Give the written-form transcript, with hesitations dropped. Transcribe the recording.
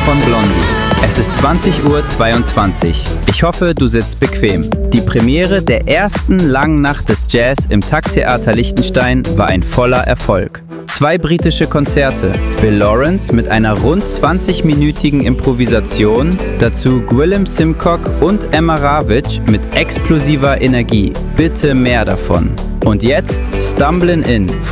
von Blondie. Es ist 20:22 Uhr. Ich hoffe, du sitzt bequem. Die Premiere der ersten langen Nacht des Jazz im Takttheater Liechtenstein war ein voller Erfolg. 2 britische Konzerte, Bill Lawrence mit einer rund 20-minütigen Improvisation, dazu Gwilym Simcock und Emma Rawitsch mit explosiver Energie. Bitte mehr davon. Und jetzt Stumblin' In